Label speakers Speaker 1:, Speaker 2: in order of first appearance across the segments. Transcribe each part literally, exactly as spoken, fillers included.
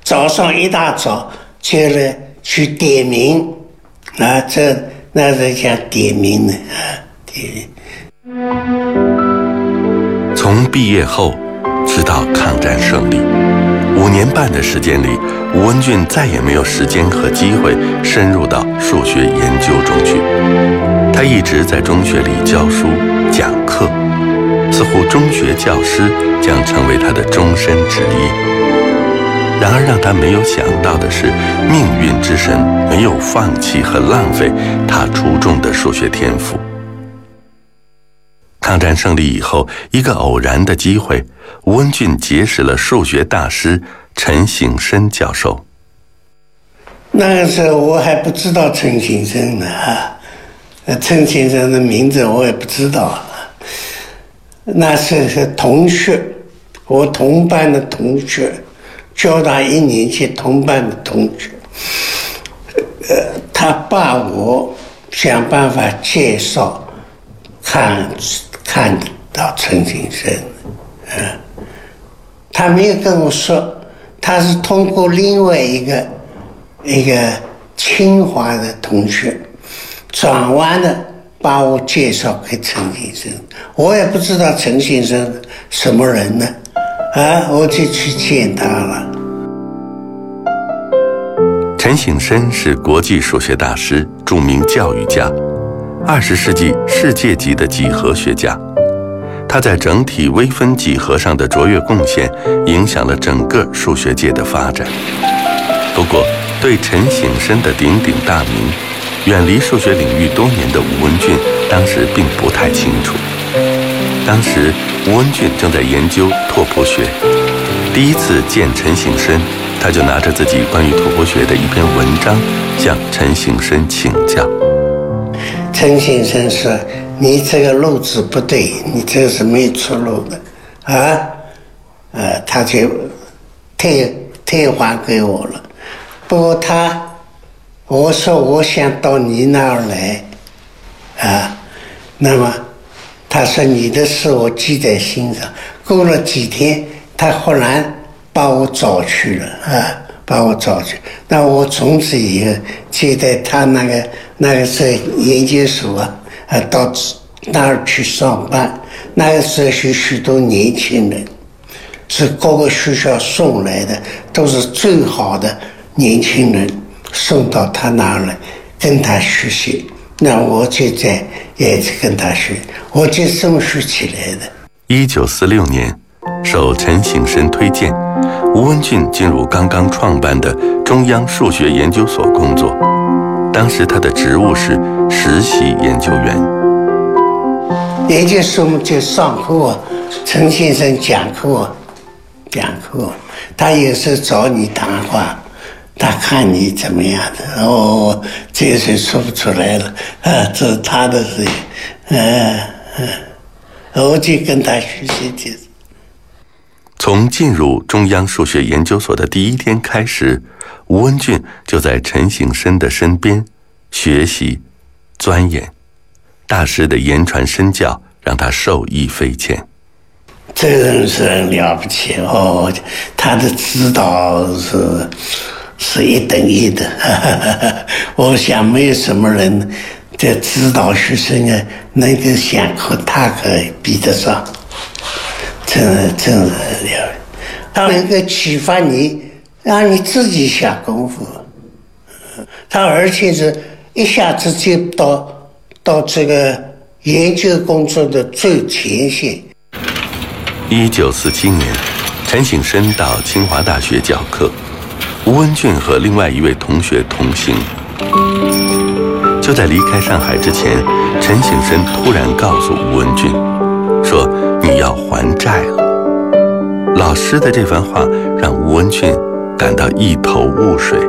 Speaker 1: 早上一大早就来去点名啊，这那是叫点名的啊，点。
Speaker 2: 从毕业后直到抗战胜利，五年半的时间里，吴文俊再也没有时间和机会深入到数学研究中去。他一直在中学里教书讲课，似乎中学教师将成为他的终身职业。然而让他没有想到的是，命运之神没有放弃和浪费他出众的数学天赋。抗战胜利以后，一个偶然的机会，吴文俊结识了数学大师陈省身教授。
Speaker 1: 那个时候我还不知道陈省身呢啊，陈先生的名字我也不知道。那是是同学，我同班的同学，教他一年级同班的同学。呃，他把我想办法介绍，看看到陈省身，嗯、呃，他没有跟我说，他是通过另外一个一个清华的同学转弯的把我介绍给陈先生，我也不知道陈先生什么人呢，啊，我就去见他了。
Speaker 2: 陈省身是国际数学大师，著名教育家，二十世纪世界级的几何学家。他在整体微分几何上的卓越贡献，影响了整个数学界的发展。不过，对陈省身的鼎鼎大名，远离数学领域多年的吴文俊当时并不太清楚。当时吴文俊正在研究拓扑学，第一次见陈省身，他就拿着自己关于拓扑学的一篇文章向陈省身请教。
Speaker 1: 陈先生说：“你这个路子不对，你这是没出路的，啊，呃，他就退退还给我了。不过他，我说我想到你那儿来，啊，那么他说你的事我记在心上。过了几天，他忽然把我找去了，啊。”把我找去，那我从此以后就在他那个那个时候研究所啊，啊到那儿去上班。那个时候是许多年轻人，是各个学校送来的，都是最好的年轻人送到他那儿来跟他学习。那我就在也是跟他学，我就这么学起来的。
Speaker 2: 一九四六年，受陈省身推荐，吴文俊进入刚刚创办的中央数学研究所工作。当时他的职务是实习研究员。
Speaker 1: 研究所就上课，陈先生讲课，讲课，他有时找你谈话，他看你怎么样的。哦，这些说不出来了，啊，这是他的事情，嗯、啊、嗯、啊，我就跟他学习去。
Speaker 2: 从进入中央数学研究所的第一天开始，吴文俊就在陈省身的身边学习、钻研。大师的言传身教让他受益匪浅。
Speaker 1: 这人是很了不起哦，他的指导是是一等一的。我想没有什么人在指导学生啊，能够像和他可以比得上。真的真的了，他能够启发你，让你自己下功夫。他而且是一下子就到到这个研究工作的最前线。
Speaker 2: 一九四七年，陈省身到清华大学教课，吴文俊和另外一位同学同行。就在离开上海之前，陈省身突然告诉吴文俊说：“你要还债了。”老师的这番话让吴文俊感到一头雾水。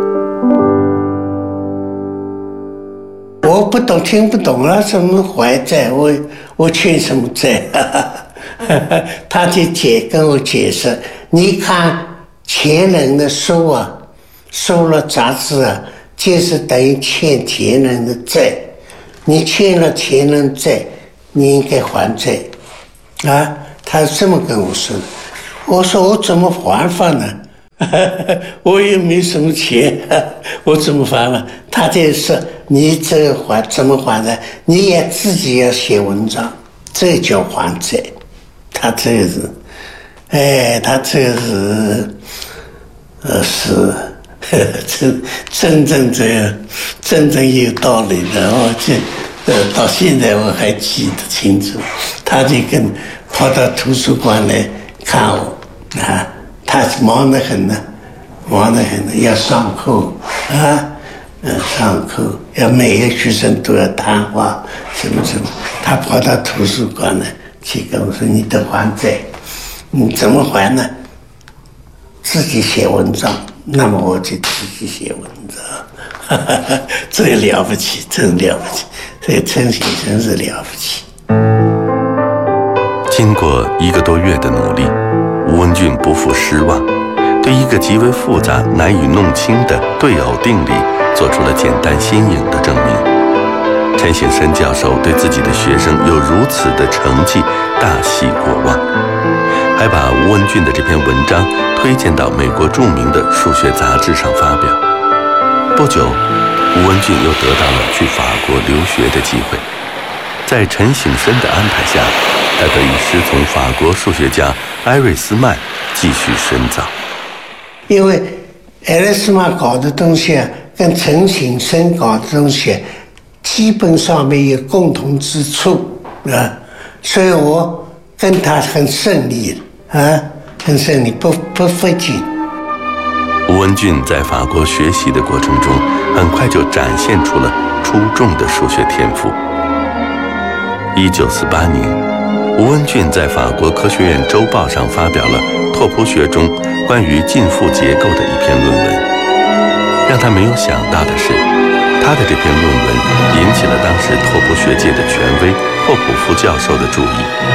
Speaker 1: 我不懂，听不懂啊，什么还债？我我欠什么债？他就解跟我解释，你看前人的书啊，书了杂志啊，就是等于欠前人的债。你欠了前人债，你应该还债啊。他这么跟我说的。我说我怎么还法呢？ 我又没什么钱，我怎么还嘛？他就说你这个还怎么还呢？你也自己要写文章，这叫还债。他这个是，哎，他这个是，呃，是真真正这个真正有道理的。我这呃到现在我还记得清楚，他就跟跑到图书馆来看我啊。他忙得很呢，忙得很呢，要上课啊，嗯，上课要每个学生都要谈话，什么什么。他跑到图书馆呢，去跟我说：“你得还债，你怎么还呢？自己写文章。”那么我就自己写文章，哈哈哈，这个了不起，真了不起，这个陈先生是了不起。
Speaker 2: 经过一个多月的努力，吴文俊不负失望，对一个极为复杂、难以弄清的对偶定理做出了简单新颖的证明。陈省身教授对自己的学生有如此的成绩大喜过望，还把吴文俊的这篇文章推荐到美国著名的数学杂志上发表。不久，吴文俊又得到了去法国留学的机会。在陈省身的安排下，他得以师从法国数学家埃瑞斯曼继续深造。
Speaker 1: 因为埃瑞斯曼搞的东西啊，跟陈省身搞的东西基本上没有共同之处啊，所以我跟他很顺利啊，很顺利，不不费劲。
Speaker 2: 吴文俊在法国学习的过程中，很快就展现出了出众的数学天赋。一九四八年，吴文俊在法国科学院周报上发表了拓扑学中关于近负结构的一篇论文。让他没有想到的是，他的这篇论文引起了当时拓扑学界的权威霍普夫教授的注意。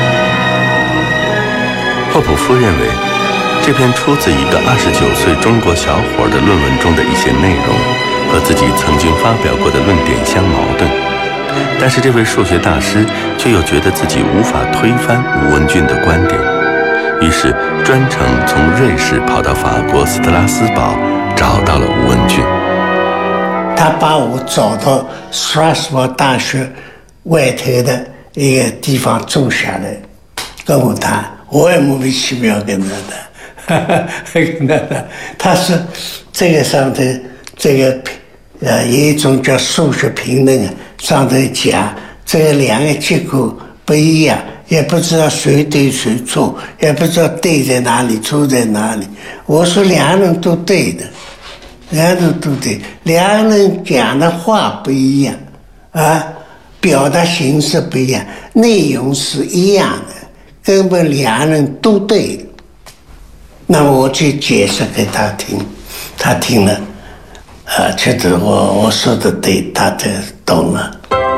Speaker 2: 霍普夫认为，这篇出自一个二十九岁中国小伙的论文中的一些内容，和自己曾经发表过的论点相矛盾。但是这位数学大师却又觉得自己无法推翻吴文俊的观点，于是专程从瑞士跑到法国斯特拉斯堡，找到了吴文俊。
Speaker 1: 他把我找到斯特拉斯堡大学外头的一个地方住下来，跟我谈，我也莫名其妙跟他谈，跟他谈。他说这个上头这个呃有一种叫数学评论啊，上头讲这个两个结果不一样，也不知道谁对谁错，也不知道对在哪里，错在哪里。我说两人都对的，两人都对，两人讲的话不一样啊，表达形式不一样，内容是一样的，根本两人都对的。那么我就解释给他听，他听了，啊，觉得我我说的对，他就懂了。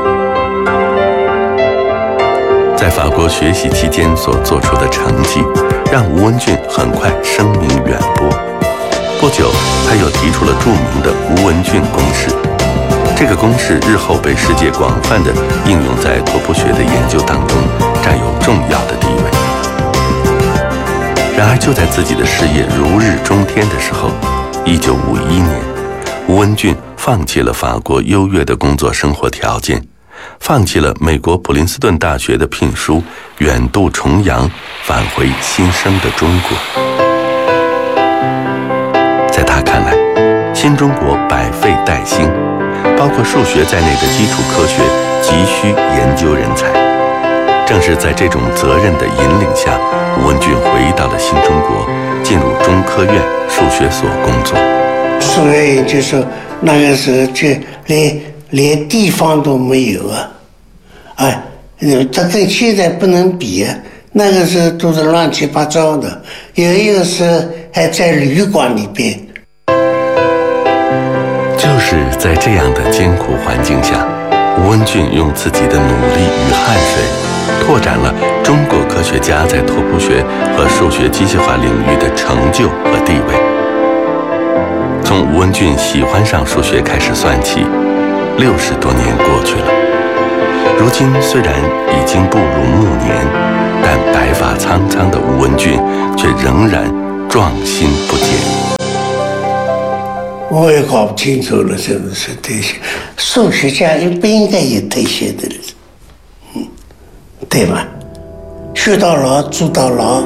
Speaker 2: 在法国学习期间所做出的成绩，让吴文俊很快声名远播。不久，他又提出了著名的吴文俊公式。这个公式日后被世界广泛的应用在拓扑学的研究当中，占有重要的地位。然而，就在自己的事业如日中天的时候，一九五一年，吴文俊放弃了法国优越的工作生活条件，放弃了美国普林斯顿大学的聘书，远渡重洋，返回新生的中国。在他看来，新中国百废待兴，包括数学在内的基础科学急需研究人才。正是在这种责任的引领下，吴文俊回到了新中国，进入中科院数学所工作。
Speaker 1: 数学研究所那个时候就连连地方都没有啊，哎，这跟现在不能比啊。那个时候都是乱七八糟的，有一个时候还在旅馆里边。
Speaker 2: 就是在这样的艰苦环境下，吴文俊用自己的努力与汗水，拓展了中国科学家在拓扑学和数学机械化领域的成就和地位。从吴文俊喜欢上数学开始算起，六十多年过去了。如今虽然已经步入暮年，但白发苍苍的吴文俊却仍然壮心不减。
Speaker 1: 我也搞不清楚了，真的是退休。数学家也不应该有退休的人，嗯，对吧？学到老，做到老。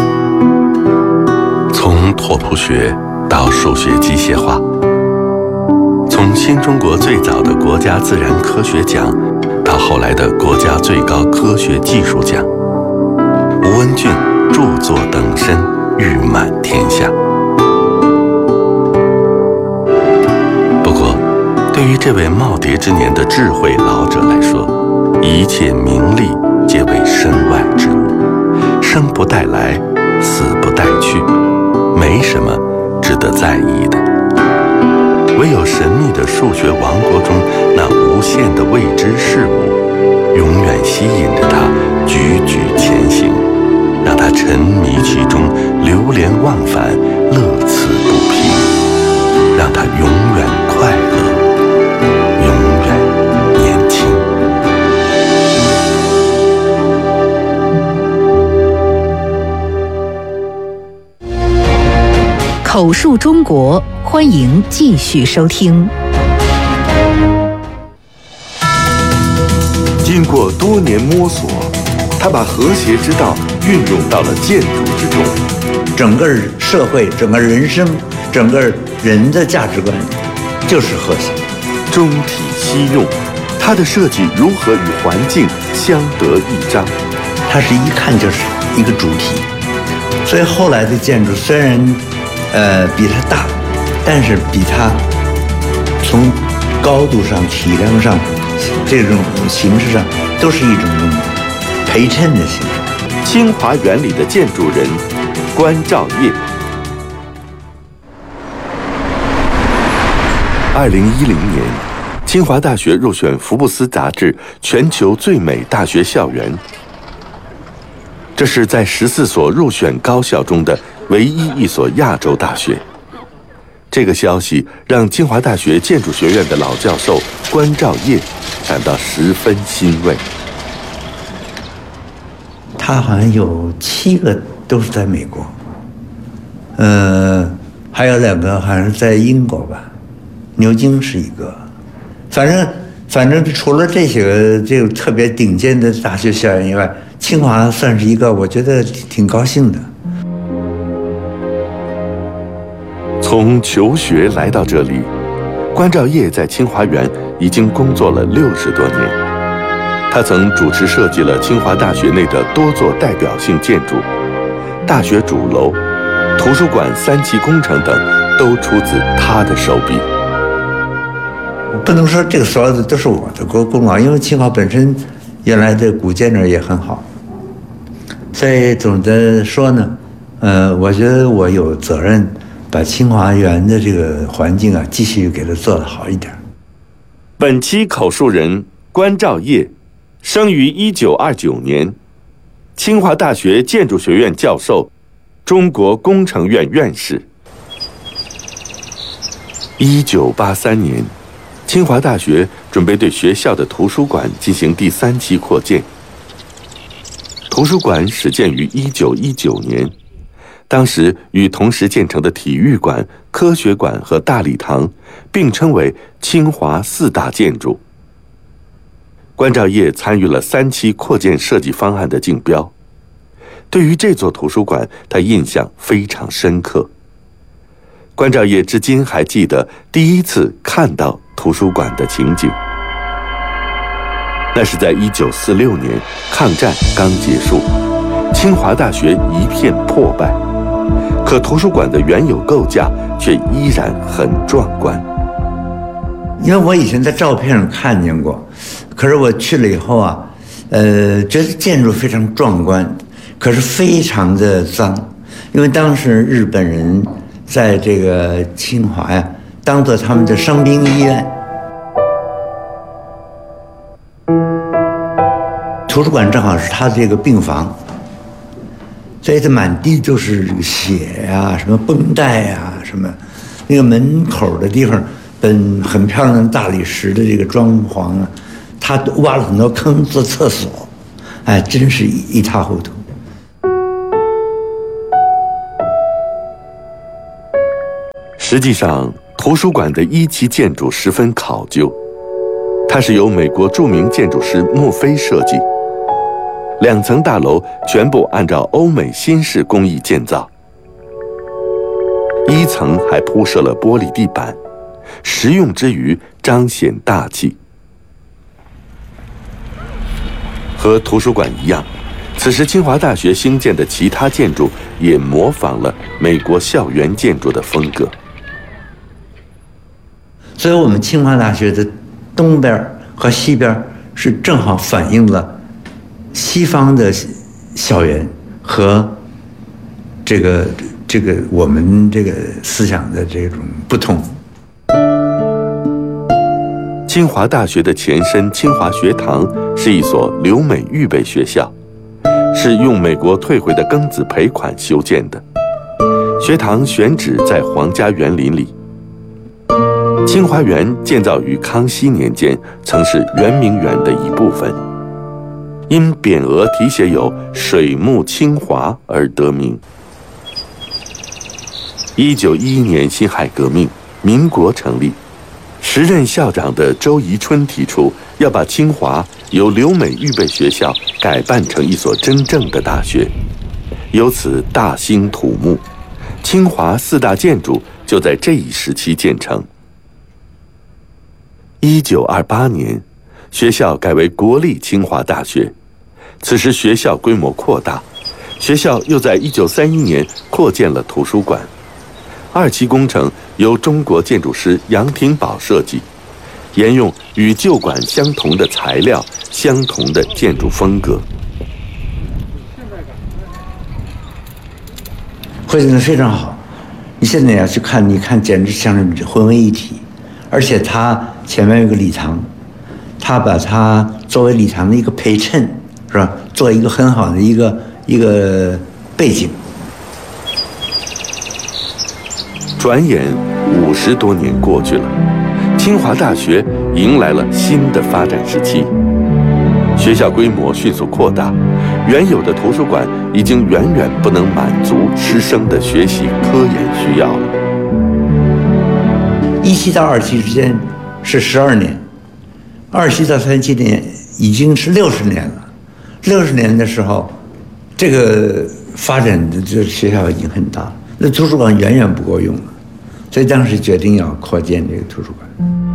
Speaker 2: 从拓扑学到数学机械化，从新中国最早的国家自然科学奖，到后来的国家最高科学技术奖，吴文峻著作等身，誉满天下。不过，对于这位耄耋之年的智慧老者来说，一切名利皆为身外之物，生不带来，死不带去，没什么值得在意的。唯有神秘的数学王国中那无限的未知事物，永远吸引着他踽踽前行，让他沉迷其中，流连忘返，乐此不疲，让他永远快乐，永远年轻。
Speaker 3: 口述中国，欢迎继续收听。
Speaker 4: 经过多年摸索，他把和谐之道运用到了建筑之中。
Speaker 5: 整个社会、整个人生、整个人的价值观就是和谐。
Speaker 4: 中体西用，它的设计如何与环境相得益彰？
Speaker 5: 它是一看就是一个主体，所以后来的建筑虽然呃比它大，但是比它从高度上、体量上、这种形式上都是一种陪衬的形式。
Speaker 4: 清华园里的建筑人关兆业。二零一零年，清华大学入选福布斯杂志全球最美大学校园。这是在十四所入选高校中的唯一一所亚洲大学。这个消息让清华大学建筑学院的老教授关兆业感到十分欣慰。
Speaker 5: 他好像有七个都是在美国，呃，还有两个好像是在英国吧，牛津是一个，反正反正除了这些个这个特别顶尖的大学校园以外，清华算是一个，我觉得挺高兴的。
Speaker 4: 从求学来到这里，关兆业在清华园已经工作了六十多年。他曾主持设计了清华大学内的多座代表性建筑，大学主楼、图书馆三期工程等都出自他的手笔。
Speaker 5: 不能说这个所有的都是我的功劳，因为清华本身原来的古建筑也很好，所以总的说呢，呃，我觉得我有责任把清华园的这个环境啊，继续给它做得好一点。
Speaker 4: 本期口述人关兆业，生于一九二九年，清华大学建筑学院教授，中国工程院院士。一九八三年，清华大学准备对学校的图书馆进行第三期扩建。图书馆始建于一九一九年，当时与同时建成的体育馆、科学馆和大礼堂并称为清华四大建筑。关兆业参与了三期扩建设计方案的竞标，对于这座图书馆，他印象非常深刻。关兆业至今还记得第一次看到图书馆的情景。那是在一九四六年，抗战刚结束，清华大学一片破败，可图书馆的原有构架却依然很壮观。
Speaker 5: 因为我以前在照片上看见过，可是我去了以后啊，呃，觉得建筑非常壮观，可是非常的脏，因为当时日本人在这个清华呀，当做他们的伤兵医院。图书馆正好是他的这个病房，所以它满地都是这个血呀、啊，什么绷带呀、啊，什么，那个门口的地方。本很漂亮的大理石的这个装潢啊，他挖了很多坑做厕所，哎，真是一塌糊涂。
Speaker 4: 实际上， 图书馆的一期建筑十分考究，它是由美国著名建筑师墨菲设计，两层大楼全部按照欧美新式工艺建造，一层还铺设了玻璃地板，实用之余彰显大气。和图书馆一样，此时清华大学兴建的其他建筑也模仿了美国校园建筑的风格。
Speaker 5: 所以我们清华大学的东边和西边是正好反映了西方的校园和这个这个我们这个思想的这种不同。
Speaker 4: 清华大学的前身清华学堂是一所留美预备学校，是用美国退回的庚子赔款修建的。学堂选址在皇家园林里。清华园建造于康熙年间，曾是圆明园的一部分，因匾额题写有“水木清华”而得名。一九一一年辛亥革命，民国成立。时任校长的周宜春提出要把清华由留美预备学校改办成一所真正的大学，由此大兴土木，清华四大建筑就在这一时期建成。一九二八年，学校改为国立清华大学，此时学校规模扩大，学校又在一九三一年扩建了图书馆。二期工程由中国建筑师杨廷宝设计，沿用与旧馆相同的材料、相同的建筑风格。
Speaker 5: 绘制的非常好，你现在要去看，你看简直像是混为一体。而且它前面有个礼堂，它把它作为礼堂的一个陪衬，是吧？做一个很好的一个一个背景。
Speaker 4: 转眼五十多年过去了，清华大学迎来了新的发展时期。学校规模迅速扩大，原有的图书馆已经远远不能满足师生的学习科研需要了。
Speaker 5: 一期到二期之间是十二年，二期到三期年已经是六十年了。六十年的时候，这个发展的这学校已经很大了，那图书馆远远不够用了，所以当时决定要扩建这个图书馆。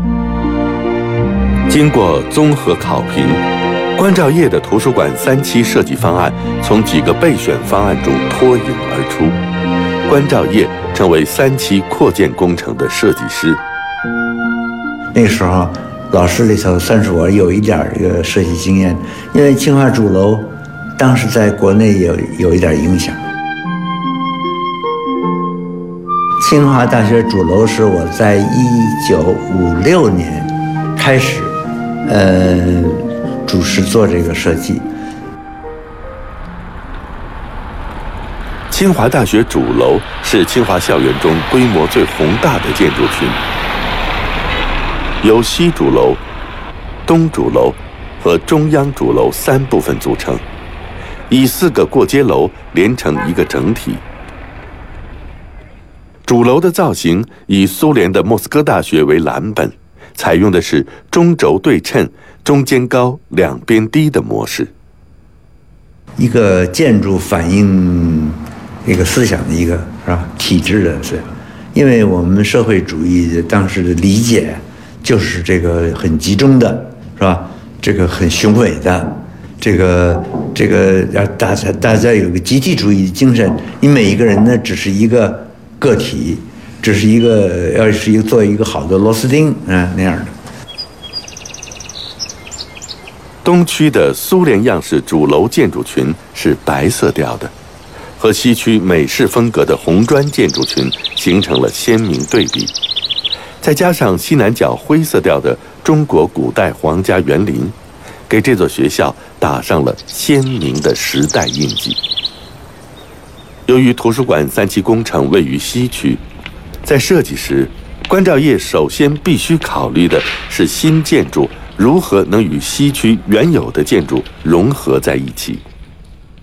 Speaker 4: 经过综合考评，关兆业的图书馆三期设计方案从几个备选方案中脱颖而出，关兆业成为三期扩建工程的设计师。
Speaker 5: 那个时候，老师里头算是我有一点这个设计经验，因为清华主楼当时在国内有有一点影响。清华大学主楼是我在一九五六年开始，呃，主持做这个设计。
Speaker 4: 清华大学主楼是清华校园中规模最宏大的建筑群，由西主楼、东主楼和中央主楼三部分组成，以四个过街楼连成一个整体。主楼的造型以苏联的莫斯科大学为蓝本，采用的是中轴对称、中间高、两边低的模式。
Speaker 5: 一个建筑反映一个思想的一个是吧体制的思想，因为我们社会主义当时的理解就是这个很集中的是吧，这个很雄伟的，这个这个要大家大家有个集体主义的精神，你每一个人呢只是一个个体，只是一个要是一个做一个好的螺丝钉啊那样的。
Speaker 4: 东区的苏联样式主楼建筑群是白色调的，和西区美式风格的红砖建筑群形成了鲜明对比，再加上西南角灰色调的中国古代皇家园林，给这座学校打上了鲜明的时代印记。由于图书馆三期工程位于西区，在设计时，关兆业首先必须考虑的是新建筑如何能与西区原有的建筑融合在一起。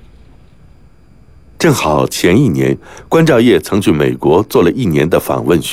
Speaker 4: 正好前一年，关兆业曾去美国做了一年的访问